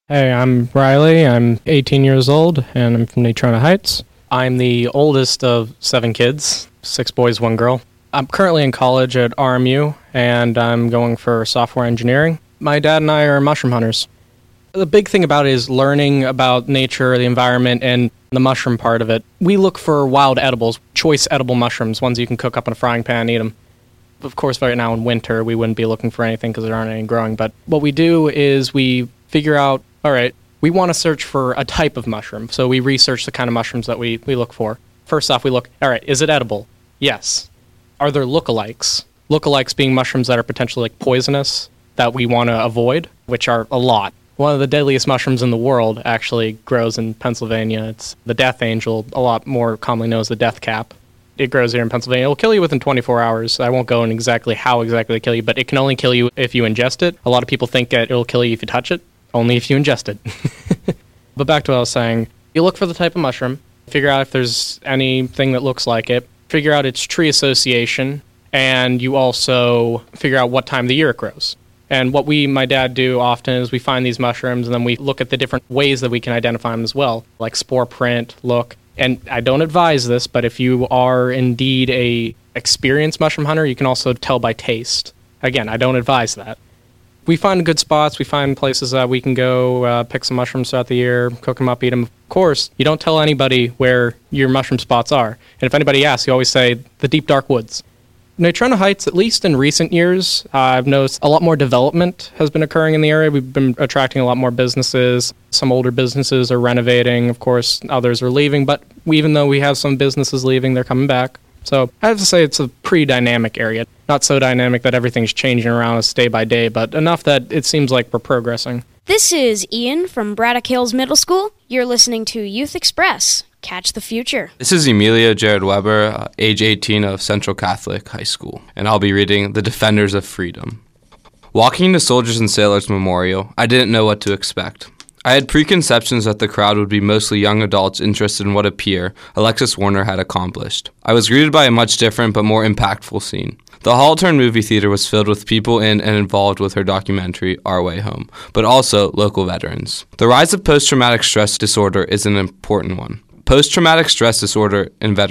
Hey, I'm Riley. I'm 18 years old, and I'm from Natrona Heights. I'm the oldest of 7 kids, 6 boys, 1 girl. I'm currently in college at RMU, and I'm going for software engineering. My dad and I are mushroom hunters. The big thing about it is learning about nature, the environment, and the mushroom part of it. We look for wild edibles, choice edible mushrooms, ones you can cook up in a frying pan and eat them. Of course, right now in winter, we wouldn't be looking for anything because there aren't any growing, but what we do is we figure out, all right, we want to search for a type of mushroom, so we research the kind of mushrooms that we look for. First off, we look, all right, is it edible? Yes. Are there lookalikes? Lookalikes being mushrooms that are potentially like poisonous that we want to avoid, which are a lot. One of the deadliest mushrooms in the world actually grows in Pennsylvania. It's the death angel, a lot more commonly known as the death cap. It grows here in Pennsylvania. It'll kill you within 24 hours. I won't go in exactly how exactly to kill you, but it can only kill you if you ingest it. A lot of people think that it'll kill you if you touch it. Only if you ingest it. But back to what I was saying. You look for the type of mushroom, figure out if there's anything that looks like it, figure out its tree association, and you also figure out what time of the year it grows. And what my dad do often is we find these mushrooms and then we look at the different ways that we can identify them as well, like spore print, look. And I don't advise this, but if you are indeed a experienced mushroom hunter, you can also tell by taste. Again, I don't advise that. We find good spots. We find places that we can go pick some mushrooms throughout the year, cook them up, eat them. Of course, you don't tell anybody where your mushroom spots are. And if anybody asks, you always say the deep, dark woods. Natrona Heights, at least in recent years, I've noticed a lot more development has been occurring in the area. We've been attracting a lot more businesses. Some older businesses are renovating. Of course, others are leaving. But even though we have some businesses leaving, they're coming back. So I have to say it's a pretty dynamic area. Not so dynamic that everything's changing around us day by day, but enough that it seems like we're progressing. This is Ian from Braddock Hills Middle School. You're listening to Youth Express. Catch the future. This is Emilia Jared Weber, age 18 of Central Catholic High School, and I'll be reading The Defenders of Freedom. Walking to Soldiers and Sailors Memorial, I didn't know what to expect. I had preconceptions that the crowd would be mostly young adults interested in what a peer, Alexis Warner, had accomplished. I was greeted by a much different but more impactful scene. The Hall-Turn movie theater was filled with people in and involved with her documentary, Our Way Home, but also local veterans. The rise of post-traumatic stress disorder is an important one. Post-traumatic stress disorder in veterans